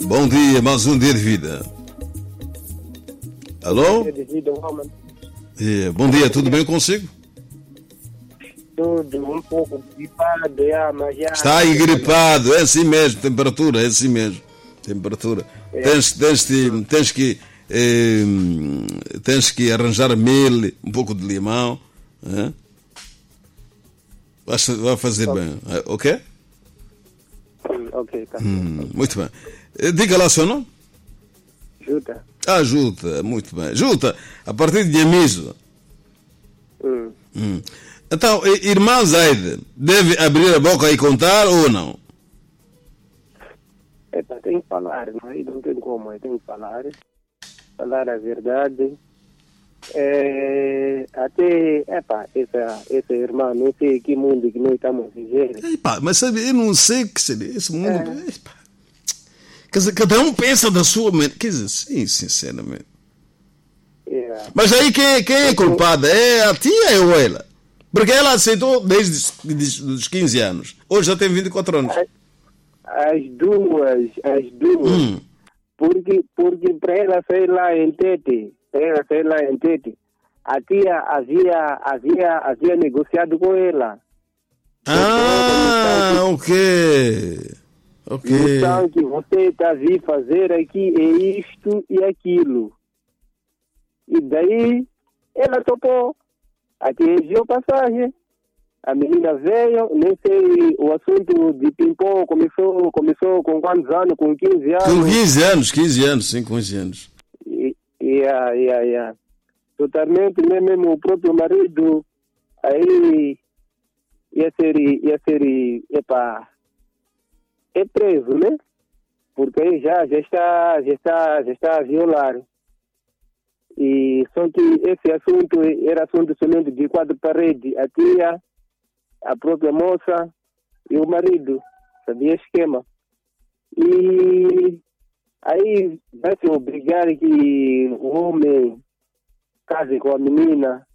Bom dia, mais um dia de vida. Alô? Dia de vida, homem. Bom dia, tudo bem consigo? Tudo um pouco gripado, mas já... Está aí gripado, é assim mesmo, temperatura, é assim mesmo. Temperatura. Tens que arranjar mel, um pouco de limão. Vai fazer bem, ok? Ok, tá. Muito bem. Diga lá seu nome. Juta. Juta, muito bem. Juta, a partir de Nhamiso. Então, irmã Zaide, deve abrir a boca e contar ou não? Tem que falar, não tem como, tem que falar a verdade. Até, essa irmã, não sei que mundo que nós estamos vivendo. Mas sabe, eu não sei que seria esse mundo. Quer dizer, cada um pensa da sua mente. Quer dizer, sim, sinceramente. Mas aí quem é culpada? É a tia ou ela? Porque ela aceitou desde os 15 anos. Hoje já tem 24 anos. As duas. Porque para ela sair lá em Tete, a tia havia negociado com ela. Ok. Então, que você está a vir fazer aqui é isto e aquilo. E daí, ela topou. Atingiu passagem. A menina veio, nem sei, o assunto de ping-pong começou com quantos anos? Com 15 anos? Com 15 anos, 15 anos, sim, 15 anos. Totalmente, mesmo o próprio marido, aí ia ser, é preso, né? Porque aí já está a violar. E só que esse assunto era assunto somente de 4 paredes. A tia, a própria moça e o marido. Sabia esquema. E aí vai se obrigar que o homem case com a menina.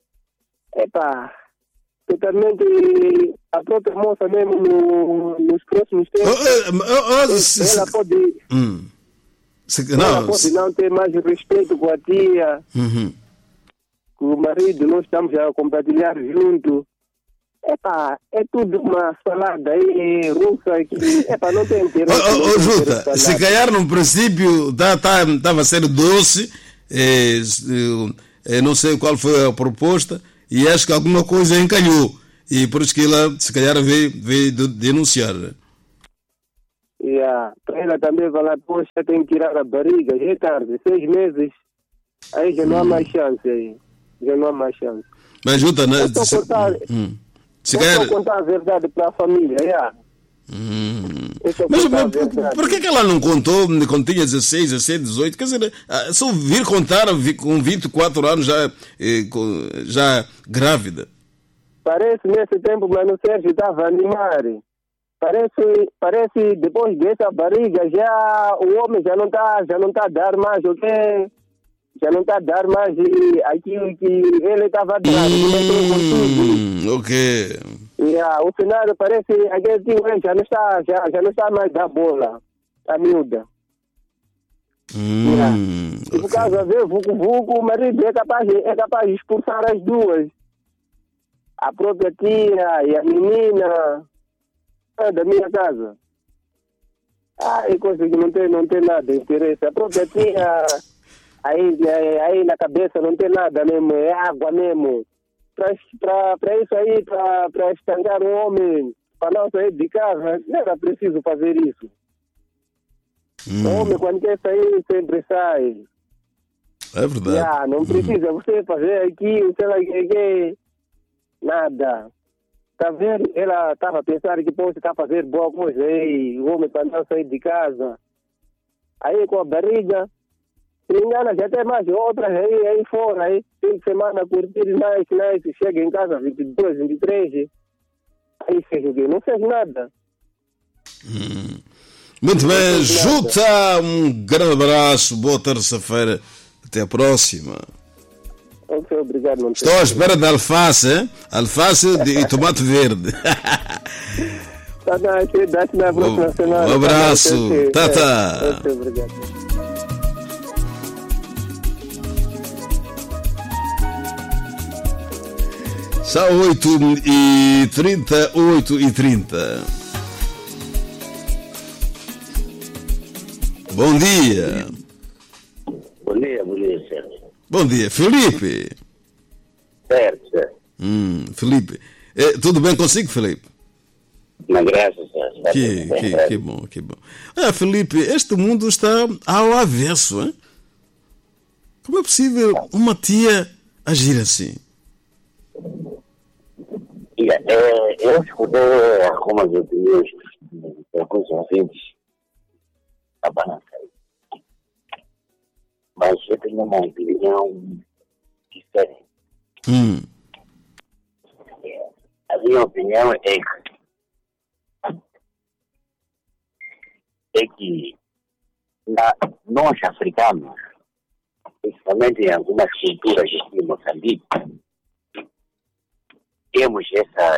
Totalmente a própria moça mesmo nos próximos tempos. Ela pode... Ela pode não ter mais respeito com a tia, com o marido, nós estamos a compartilhar junto. É tudo uma salada aí, russa, que não tem interesse. Juta, se calhar no princípio estava a ser doce, não sei qual foi a proposta, e acho que alguma coisa encalhou, e por isso que ela se calhar veio denunciar. Para ela também falar, poxa, tem que tirar a barriga, já é tarde, 6 meses, aí já não há mais chance aí, Mas Juta, né? Se calhar... contar a verdade para a família, Mas por que ela não contou quando tinha 16, 17, 18? Quer dizer, só vir contar com 24 anos já grávida. Parece nesse tempo, mas o Sérgio estava a animar. Parece depois dessa barriga já o homem já não está a dar mais o quê? Já não está a dar mais aquilo que ele estava a dar. Ok. O cenário parece aquele tio já não está mais a dar bola a miúda. E por causa de vucu, o marido é capaz de expulsar as duas. A própria tia e a menina da minha casa. É coisa que não tem nada de interesse. A própria tia, aí na cabeça não tem nada mesmo, é água mesmo. Para isso aí, para estancar o homem, para não sair de casa, não era preciso fazer isso. O homem, quando quer sair, sempre sai. É verdade. Não precisa você fazer aqui, sei lá que nada. Está vendo? Ela estava a pensar que pode estar a fazer boa coisa aí, o homem para não sair de casa. Aí com a barriga, se engana, já tem mais outras aí fora, aí, fim de semana, curtir nice, chega em casa 22, 23, aí fez o quê? Não fez nada. Muito bem, Juta, um grande abraço, boa terça-feira, até a próxima. Ok, obrigado. Estou à espera de alface, hein? Alface e tomate verde. Tá na próxima semana. Um abraço. Tá. Obrigado. São 8h30, 8h30. Bom dia. Bom dia, Sérgio. Bom dia, Felipe. Certo. Felipe. Tudo bem consigo, Felipe? Na graça, Sérgio. Que bom. Felipe, este mundo está ao avesso, hein? Como é possível uma tia agir assim? Eu escutei algumas opiniões de alguns ouvintes da balança. Mas eu tenho uma opinião diferente. A minha opinião é que nós africanos, principalmente em algumas culturas aqui em Moçambique, temos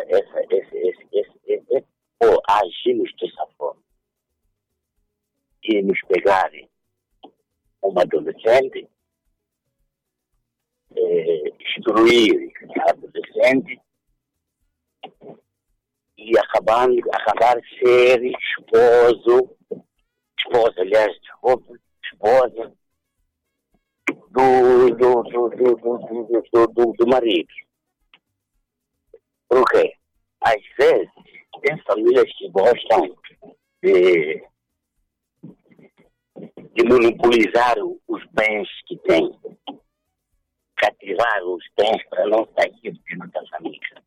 agimos dessa forma. E nos pegarem uma adolescente, instruir a adolescente e acabar ser esposa do marido. Por quê? Às vezes, tem famílias que gostam de monopolizar os bens que têm, cativar os bens para não sair de outra família.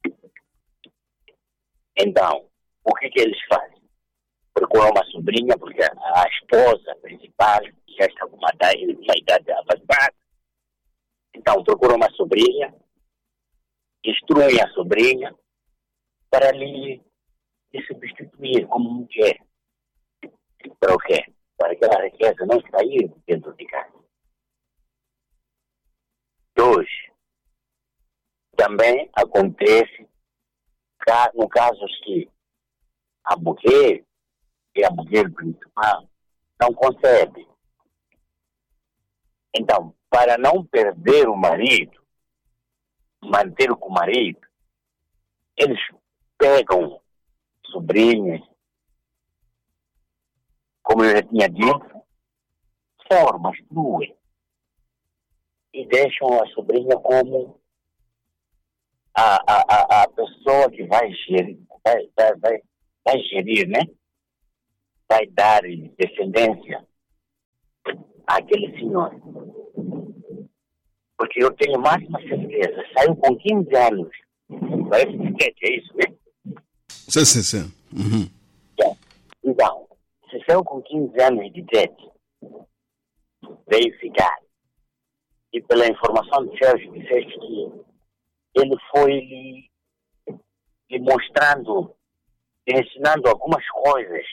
Então, o que eles fazem? Procuram uma sobrinha, porque a esposa principal já está com uma idade avançada. Então, procuram uma sobrinha, instruem a sobrinha para lhe substituir como mulher. Para o quê? Para que aquela riqueza não sair dentro de casa. 2. Também acontece no caso que a mulher e a mulher principal não concebe. Então, para não perder o marido, manter com o marido, eles pegam sobrinhas, como eu já tinha dito, formas cruas, e deixam a sobrinha como a pessoa que vai gerir, né? Vai dar descendência àquele senhor. Porque eu tenho máxima certeza, saiu com 15 anos. Parece que é isso, né? Sim. Então, se saiu com 15 anos de idade, veio ficar. E pela informação do Sérgio, disseste que ele foi lhe mostrando, lhe ensinando algumas coisas.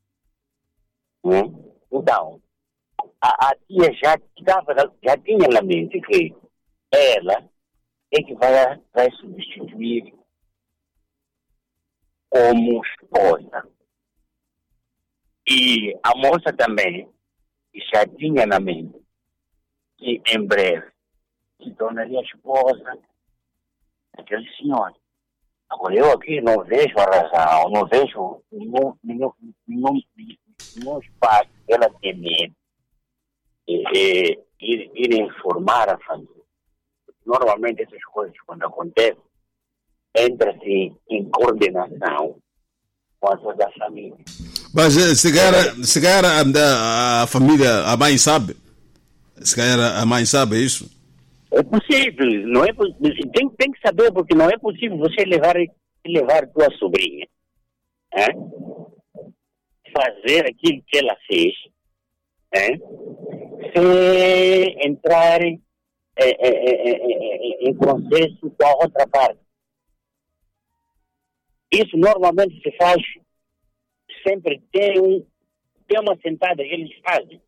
Então, a tia já tinha na mente que ela é que vai substituir como esposa. E a moça também já tinha na mente que em breve se tornaria esposa daquele senhor. Agora, eu aqui não vejo a razão, não vejo nenhum espaço que ela tem medo ir informar a família. Normalmente essas coisas, quando acontecem, entra-se em coordenação com a toda a família. Mas se calhar a família, a mãe sabe? Se calhar a mãe sabe isso? É possível, não é tem que saber, porque não é possível você levar tua sobrinha, fazer aquilo que ela fez, sem entrar em consenso com a outra parte. Isso normalmente se faz, sempre tem uma sentada que eles fazem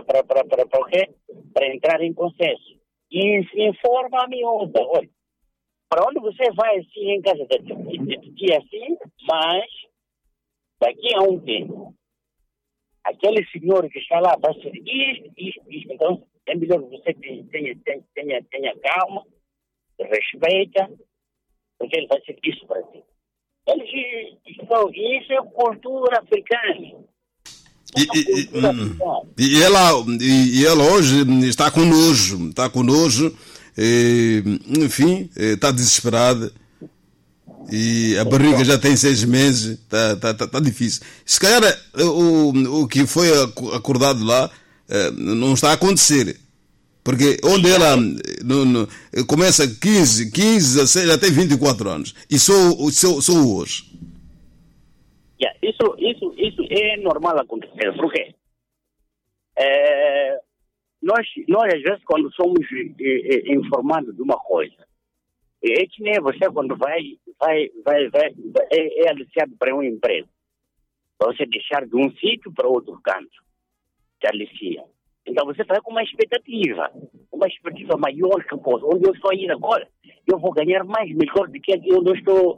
para entrar em consenso. E informa a miúda, olha, para onde você vai assim em casa de tia assim, mas Daqui a um tempo, aquele senhor que está lá vai ser isto. Então, é melhor que você tenha calma, respeita, porque ele vai ser isso para ti. Isso é cultura africana. E ela hoje está com nojo, enfim, está desesperada. E a barriga já tem 6 meses, tá difícil. Se calhar o que foi acordado lá não está a acontecer. Porque onde ela começa 15, 16, até 24 anos. E só hoje. Isso é normal acontecer. Por quê? Nós às vezes, quando somos informados de uma coisa, é que nem você quando é aliciado para um emprego. Para você deixar de um sítio para outro canto. Te aliciam. Então você vai com uma expectativa maior que onde eu estou a ir agora. Eu vou ganhar mais, melhor do que aqui onde eu estou,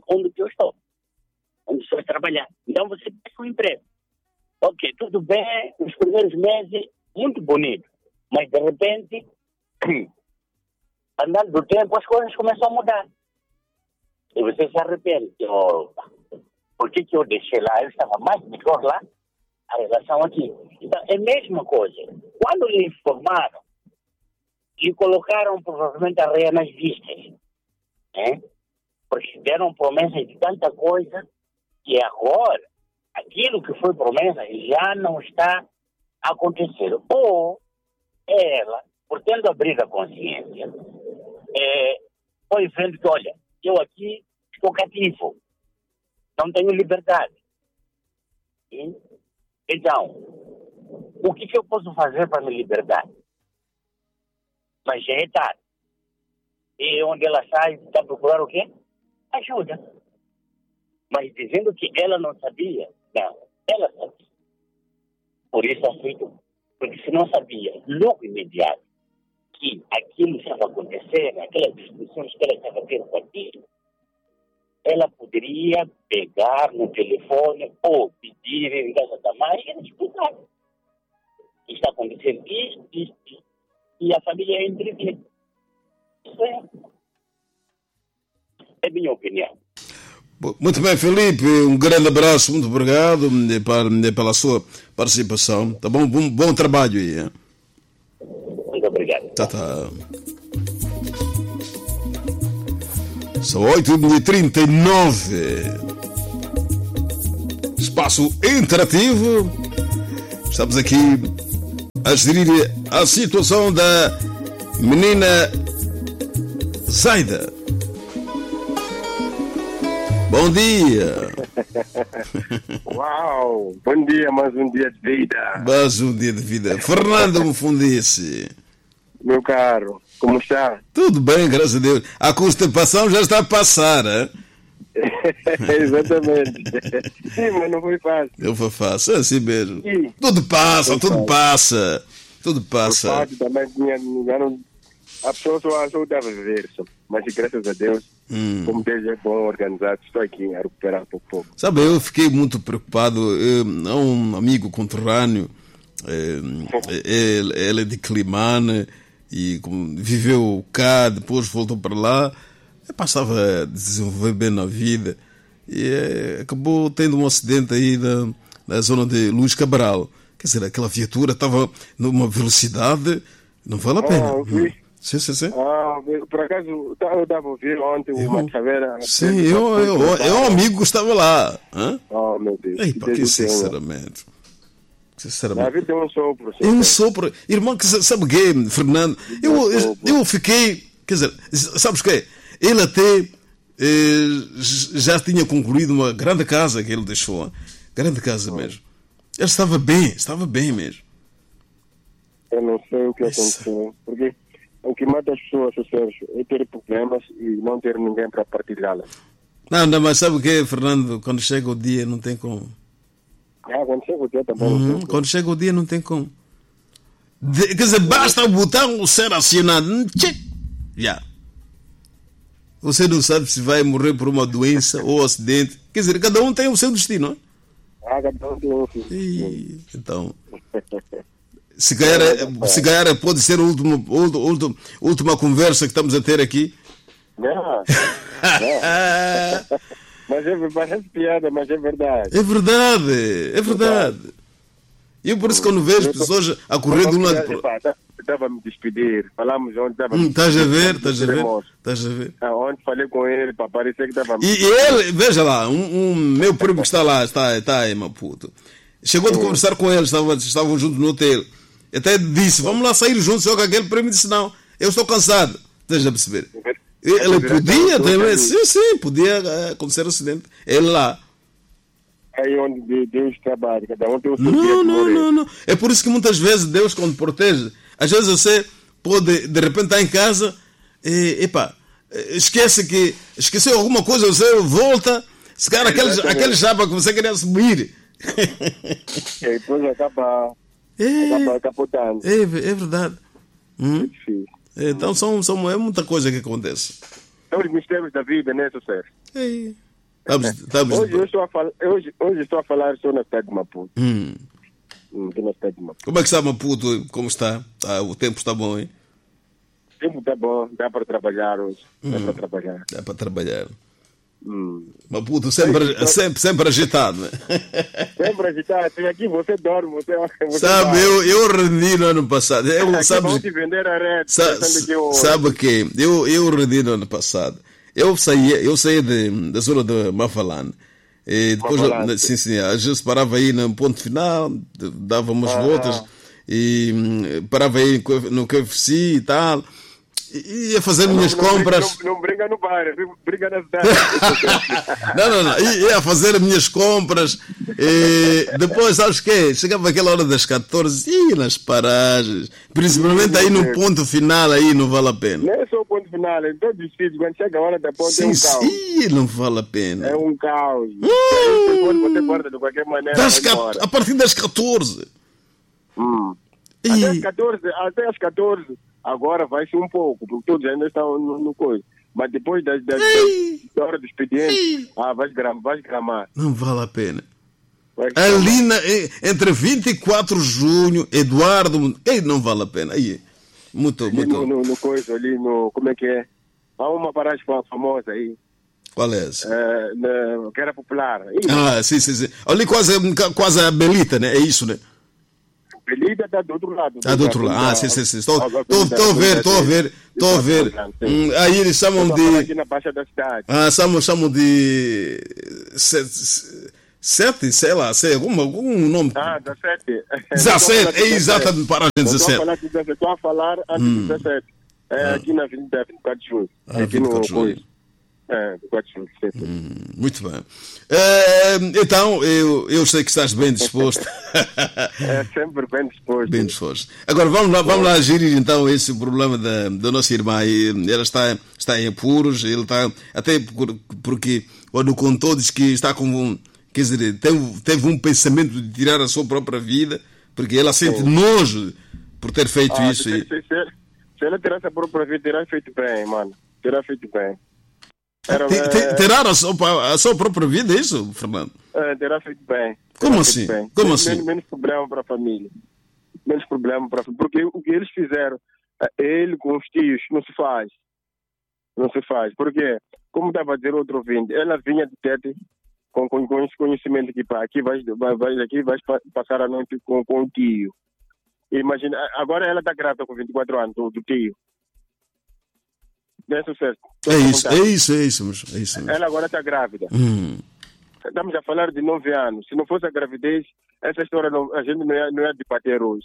onde estou a trabalhar. Então você tem um emprego. Ok, tudo bem, nos primeiros meses, muito bonito. Mas de repente, andando do tempo, as coisas começam a mudar. E você se arrepende. Por que eu deixei lá? Eu estava mais melhor lá, a relação aqui. Então, é a mesma coisa. Quando lhe informaram, lhe colocaram provavelmente a areia nas vistas. Porque deram promessas de tanta coisa que agora, aquilo que foi promessa já não está a acontecer. Ou ela, por tendo abrido a consciência, foi vendo que, olha, eu aqui estou cativo, não tenho liberdade. Então, o que eu posso fazer para me libertar? Mas já é tarde. E onde ela sai, está procurando o quê? Ajuda. Mas dizendo que ela não sabia, não, ela sabia. Por isso aceitou. Porque se não sabia, logo imediato, que aquilo estava acontecendo, aquelas discussões que ela estava tendo com aquilo, ela poderia pegar no telefone ou pedir em casa da mãe e explicar. Está acontecendo isso, e a família é entrevista. Isso é minha opinião. Muito bem, Felipe, um grande abraço, muito obrigado pela sua participação. Tá bom? Bom trabalho aí. Hein? Muito obrigado. Tá. São 8h39. Espaço interativo. Estamos aqui a gerir a situação da menina Zaida. Bom dia. Uau, bom dia, mais um dia de vida. Mais um dia de vida. Fernando Mufundisse. Meu caro, como está? Tudo bem, graças a Deus. A constipação já está a passar, hein? Exatamente. Sim, mas não foi fácil. Não foi fácil, é assim mesmo. Sim. Tudo passa. Tudo passa. O fato também tinha, a pessoa só achou que estava a viver, mas graças a Deus, como Deus é bom, organizado, estou aqui a recuperar pouco a pouco. Sabe, eu fiquei muito preocupado. Há um amigo conterrâneo, ele é de Climane e viveu cá, depois voltou para lá, passava a desenvolver bem na vida e acabou tendo um acidente aí na zona de Luís Cabral. Quer dizer, aquela viatura estava numa velocidade, não vale a pena. Sim. Por acaso, eu estava a ouvir ontem uma caveira. Sim, eu um amigo que estava lá. Hã? Oh, meu Deus. Ei, porque sinceramente. A vida é um sopro. É um sopro. Irmão, sabe o que, Fernando? Eu fiquei. Quer dizer, sabes o que? Ele até já tinha concluído uma grande casa que ele deixou. Hein? Grande casa mesmo. Ele estava bem mesmo. Eu não sei o que aconteceu. Porque o que mata as pessoas, Sérgio, é ter problemas e não ter ninguém para partilhá-las. Não, mas sabe o que, Fernando? Quando chega o dia, não tem como. Quando chega o dia também. Quando chega o dia, não tem como. Quer dizer, basta botar o ser acionado. Já. Você não sabe se vai morrer por uma doença ou acidente. Quer dizer, cada um tem o seu destino. Cada um tem um filho. Então, se calhar pode ser a última conversa que estamos a ter aqui. Não. Mas parece piada, mas é verdade. É verdade. E eu por isso quando vejo pessoas a correr de um lado para outro. Estava a me despedir. Falamos ontem. Estás a ver? Ontem falei com ele para parecer que estava. E ele, veja lá, um meu primo que está lá, está em Maputo. Chegou de conversar com ele, estavam juntos no hotel. Até disse, vamos lá sair juntos. Só que aquele primo disse, não, eu estou cansado. Estás a perceber? Ele podia também, sim, podia acontecer um acidente. Ele lá. Aí onde Deus trabalha, cada um tem o seu dia. Não. É por isso que muitas vezes Deus, quando protege, às vezes você pode, de repente, estar em casa e, esqueceu alguma coisa, você volta, se calhar aquele chapa que você queria subir. E depois acaba capotando. É verdade. É difícil. Então é muita coisa que acontece. São os mistérios da vida, né, Sucesso? Hoje estou a falar só na cidade de Maputo. Estou na cidade de Maputo. Como é que está Maputo? Como está? O tempo está bom, hein? O tempo está bom, dá para trabalhar hoje. Dá para trabalhar. Maputo sempre agitado, né? Sempre agitado. Tem aqui, você dorme. Você sabe, eu rendi no ano passado. Vão te vender a rede. Sabe que eu rendi no ano passado. Eu saí da zona de Mafalane. E depois, sim, às vezes parava aí no ponto final, dava umas voltas e parava aí no KFC e tal. Ia fazer minhas compras. Não briga no bar, briga na cidade. Não. Ia fazer minhas compras. E depois, sabes o quê? Chegava aquela hora das 14, ia nas paragens. Principalmente aí no ponto final, aí não vale a pena. Não é só o ponto final, é todo difícil. Quando chega a hora da ponta é um caos. Sim, não vale a pena. É um caos. Você guarda de qualquer maneira. A partir das 14. Até as 14. Agora vai ser um pouco, porque todos ainda estão no coisa. Mas depois da hora do expediente, vais gramar. Não vale a pena. Ali entre 24 de junho, Eduardo, não vale a pena. Aí, muito. No coisa ali, como é que é? Há uma paragem famosa aí. Qual é essa? Que era popular. Sim. Ali quase a Belita, né? É isso, né? Belita está do outro lado. Está do outro lado. Sim. Estou a ver. Aí eles chamam de... Aqui na Baixa da cidade. Chamam de... Sete, sei lá, algum nome. 17. 17, é exatamente, para a gente 17. Estou a falar antes de 17. Aqui na Avenida 24 de Julho. Aqui no 24 de Julho. 24 de Julho. Muito bem. Então, eu sei que estás bem disposto. Sempre bem disposto. Bem disposto. Agora, vamos lá gerir então esse problema da nossa irmã. Ela está em apuros, ele está, até porque quando contou, diz que está com... Quer dizer, teve um pensamento de tirar a sua própria vida, porque ela sente nojo por ter feito isso. Se ela tirasse a própria vida, teria feito bem, mano. Teria feito bem. Tirar a sua própria vida, é isso, Fernando? Terá feito bem. Como assim? Como assim? Menos problema para a família. Menos problema para a família. Porque o que eles fizeram, ele com os tios, não se faz. Não se faz. Porque, como estava a dizer outro ouvinte, ela vinha de Tete com esse conhecimento aqui vais passar a noite com o tio. Imagina, agora ela está grávida com 24 anos, do tio. Não é sucesso? É isso. Ela agora está grávida. Estamos a falar de 9 anos. Se não fosse a gravidez, essa história a gente não ia debater hoje.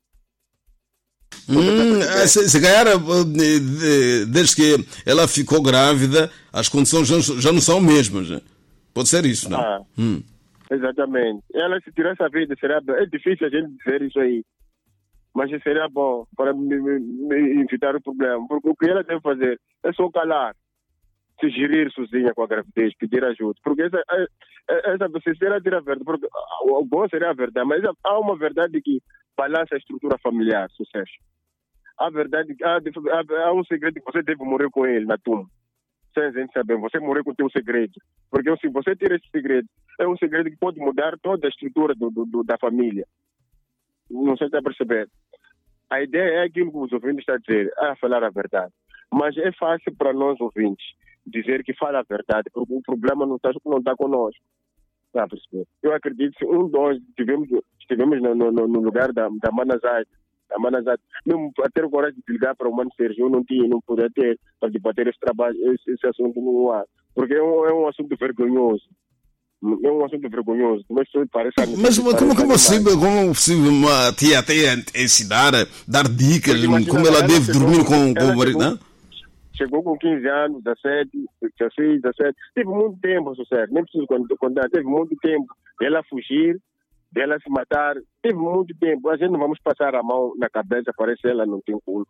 Se calhar, desde que ela ficou grávida, as condições já não são as mesmas. Né? Pode ser isso, não? Exatamente. Ela, se tirasse a vida, é difícil a gente dizer isso aí. Mas seria bom para me evitar o problema. Porque o que ela deve fazer é só calar. Se gerir sozinha com a gravidez, pedir ajuda. Porque essa será a verdade. Porque o bom seria a verdade. Mas há uma verdade que balança a estrutura familiar, sucesso. A verdade, há um segredo que você deve morrer com ele na tumba. sem a gente saber, você morrer com o teu segredo. Porque se você ter esse segredo, é um segredo que pode mudar toda a estrutura da família. Não sei se está a perceber. A ideia é aquilo que os ouvintes estão a dizer, falar a verdade. Mas é fácil para nós ouvintes dizer que fala a verdade, porque o problema não está conosco. Está a perceber? Eu acredito que um de nós estivemos no lugar da Manazade, mesmo para ter coragem de ligar para o Mano Sérgio, eu não podia ter para debater esse trabalho, esse assunto no ar. Porque é um assunto vergonhoso. É um assunto vergonhoso. Mas como possível uma tia ensinar, dar dicas, como ela deve dormir com o marido, não? Chegou com 15 anos, 17, 16, 17. Teve muito tempo, sucesso. Nem preciso contar. Teve muito tempo dela fugir, dela se matar. Teve muito tempo. A gente não vamos passar a mão na cabeça, parece que ela não tem culpa.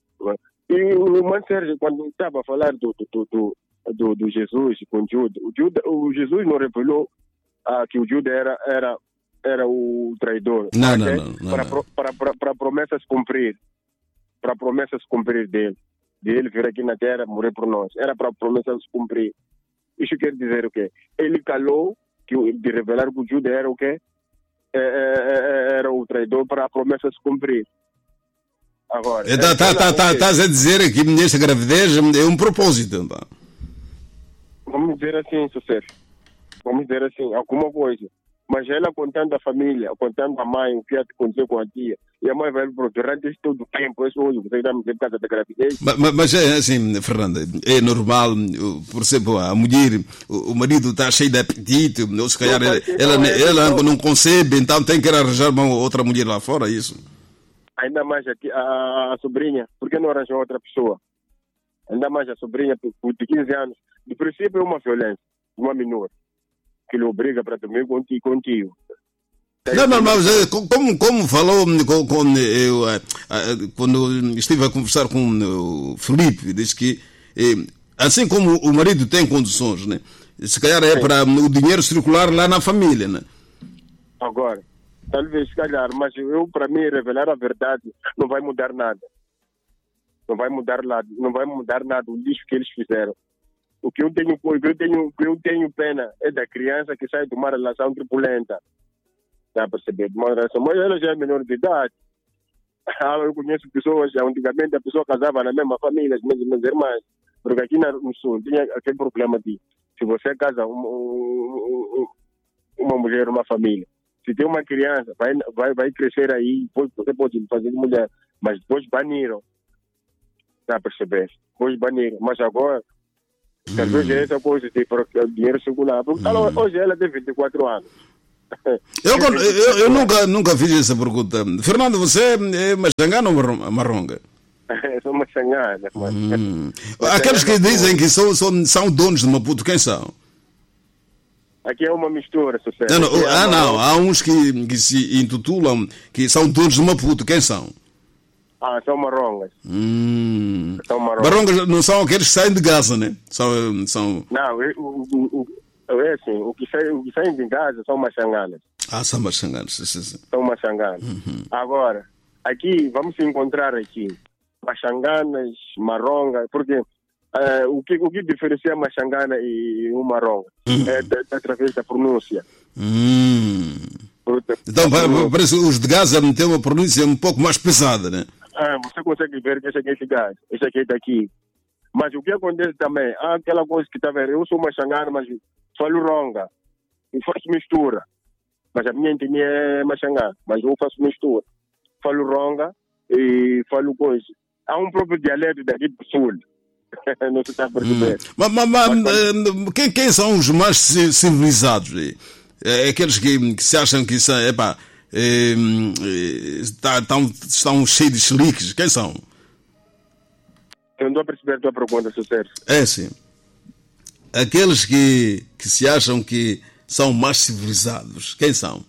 E o Mano Sérgio, quando estava a falar do Jesus com o Jesus não revelou que o Judas era o traidor. Não. Para promessas cumprir. Para promessas cumprir dele. De ele vir aqui na terra morrer por nós. Era para promessas cumprir. Isso quer dizer o quê? Ele calou de revelar que o Judas era o quê? Era o traidor para a promessas cumprir. Agora. Estás a dizer que nesta gravidez é um propósito, então. Vamos dizer assim, sucesso. Vamos dizer assim, alguma coisa. Mas ela contando a família, contando a mãe, o que aconteceu com a tia. E a mãe vai durante esse todo o tempo, esse hoje, você está me dizendo por causa da gravidez. Mas é assim, Fernanda, é normal, por exemplo, a mulher, o marido está cheio de apetite, ou se calhar ela não concebe, então tem que arranjar uma outra mulher lá fora, isso? Ainda mais aqui, a sobrinha, por que não arranjou outra pessoa? Ainda mais a sobrinha, de 15 anos, de princípio é uma violência, uma menor, que lhe obriga para dormir contigo. Não, mas como falou quando estive a conversar com o Felipe, disse que assim como o marido tem condições, né, se calhar é para o dinheiro circular lá na família, né? Agora, talvez, se calhar, mas para mim, revelar a verdade não vai mudar nada. Não vai mudar nada o lixo que eles fizeram. O que eu tenho pena é da criança que sai de uma relação turbulenta. Está a perceber? De uma relação, mas ela já é menor de idade. Eu conheço pessoas, antigamente a pessoa casava na mesma família, as mesmas irmãs. Porque aqui no Sul tinha aquele problema de, se você casa uma mulher, uma família, se tem uma criança, vai crescer aí, depois você pode fazer de mulher, mas depois baniram. Está a perceber? Depois baniram. Mas agora, talvez é essa coisa de o dinheiro circular. Hoje ela tem 24 anos. Eu nunca fiz essa pergunta. Fernando, você é Machangana ou Marronga? Sou Machangana. Aqueles que dizem que são donos de Maputo, quem são? Aqui é uma mistura, sucesso. Não, há uns que se intitulam que são donos de Maputo, quem são? São marrongas. São marrongas não são aqueles que saem de Gaza, né? São... Não, é assim, o que saem de Gaza são machanganas. São machanganas, sim. São machanganas. Agora, aqui, vamos se encontrar aqui. Machanganas, marrongas, porque o que diferencia machangana e um marronga é através da pronúncia. Então, parece que os de Gaza têm uma pronúncia um pouco mais pesada, né? Você consegue ver que esse aqui é de Gaza, esse aqui é daqui. Mas o que acontece também, aquela coisa que está vendo, eu sou machangana, mas falo ronga, eu faço mistura. Mas a minha etnia é machangana, mas eu faço mistura. Falo ronga e falo coisa. Há um próprio dialeto daqui do sul. Não se está a perceber. Mas quem são os mais civilizados? Aqueles que se acham que são, estão cheios de chiliques, quem são? Eu não estou a perceber a tua pergunta, sucesso. É sim. Aqueles que se acham que são mais civilizados, quem são?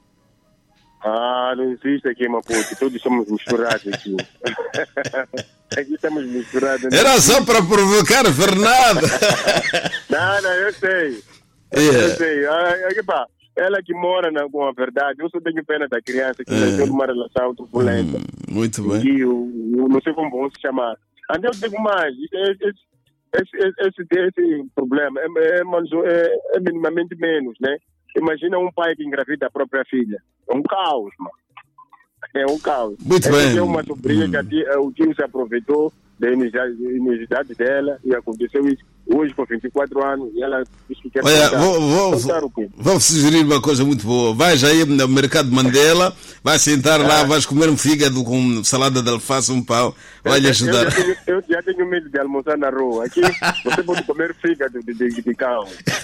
Não existe aqui em Maputo, todos somos misturados aqui. Aqui estamos misturados. Era só para provocar Fernando. Não, eu sei. Eu sei. Ela que mora com a verdade, eu só tenho pena da criança que nasceu numa relação turbulenta. Muito bem. E eu não sei como vão se chamar. Eu digo mais, esse problema é minimamente menos, né? Imagina um pai que engravida a própria filha. É um caos, mano. É um caos. Muito bem. Tem uma sobrinha que o tio se aproveitou da inusidade dela e aconteceu isso hoje com 24 anos e ela disse que quer... Olha, vou sugerir uma coisa muito boa. Vais aí no mercado Mandela, vais sentar lá, vais comer um fígado com salada de alface, um pão, vai lhe ajudar. Eu já tenho medo de almoçar na rua. Aqui você pode comer fígado de cão.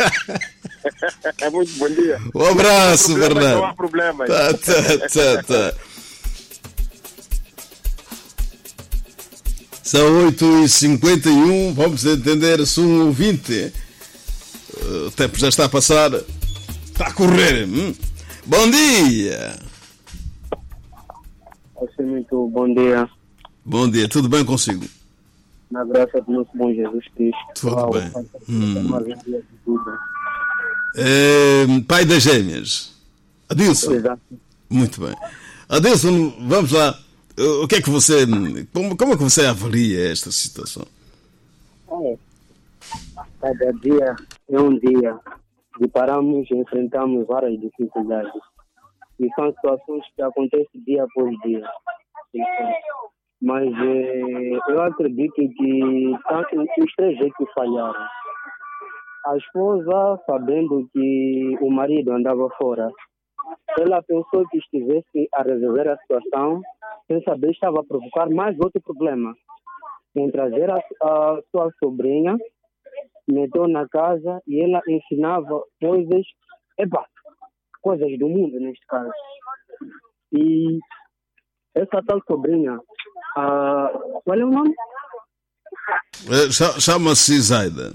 É muito bom dia. Um abraço, Bernardo. Não há problema. Tá. São 8h51, vamos entender se um ouvinte. O tempo já está a passar. Está a correr. Bom dia! Muito bom dia. Bom dia, tudo bem consigo? Na graça do nosso bom Jesus Cristo. Tudo bem. Pai das gêmeas. Adilson. Exato. Muito bem. Adilson, vamos lá. O que é que você... Como é que você avalia esta situação? Cada dia é um dia. Deparamos e enfrentamos várias dificuldades. E são situações que acontecem dia após dia. Mas eu acredito que os três que falharam. A esposa, sabendo que o marido andava fora, ela pensou que estivesse a resolver a situação, sem saber estava a provocar mais outro problema. Em trazer a sua sobrinha, meteu na casa e ela ensinava coisas do mundo neste caso. E essa tal sobrinha, qual é o nome? Chama-se Zaida.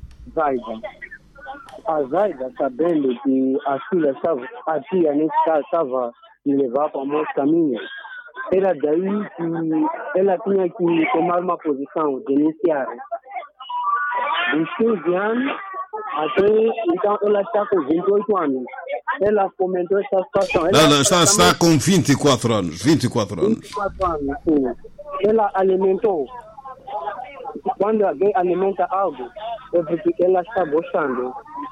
A Zaida, sabendo que a tia nesse caso estava a levar para o mau caminho, era daí que ela tinha que tomar uma posição, denunciar. Dos 15 anos até então ela está com 28 anos. Ela comentou essa situação. Não, está com 24 anos. 24 anos, sim. Ela alimentou. Quando alguém alimenta algo, é porque ela está gostando.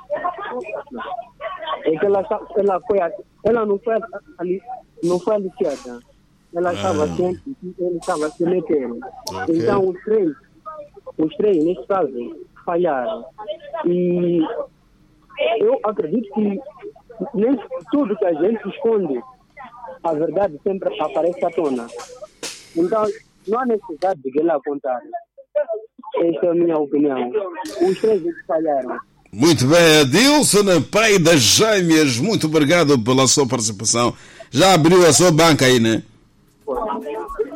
É que ela não foi aliciada. Ela estava sempre, ele estava se metendo. Okay. Então os três, nesse caso, falharam. E eu acredito que nem tudo que a gente esconde, a verdade sempre aparece à tona. Então, não há necessidade de ela contar. Essa é a minha opinião. Os três falharam. Muito bem, Adilson, pai das gêmeas, muito obrigado pela sua participação. Já abriu a sua banca aí, né?